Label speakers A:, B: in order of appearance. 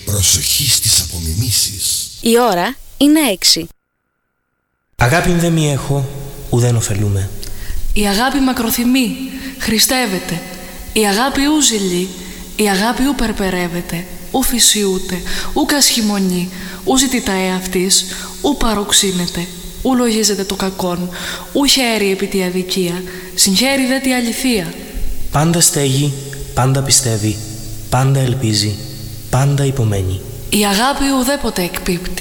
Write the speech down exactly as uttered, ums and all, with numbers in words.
A: Προσοχή στις απομιμήσεις.
B: Η ώρα είναι έξι.
C: Αγάπη δεν μη έχω, ουδέν ωφελούμε.
D: Η αγάπη μακροθυμεί, χριστεύεται. Η αγάπη ου ζηλεί, η αγάπη ου περπερεύεται, ου φυσιούται, ου κασχημονεί, ου ζητητά εαυτής, ου παροξύνεται, ου λογίζεται το κακόν, ου χαίρει επί τη αδικία, συγχαίρει δε τη αληθεία.
C: Πάντα στέγει, πάντα πιστεύει, πάντα ελπίζει, πάντα υπομένει.
D: Η αγάπη ουδέποτε εκπίπτει.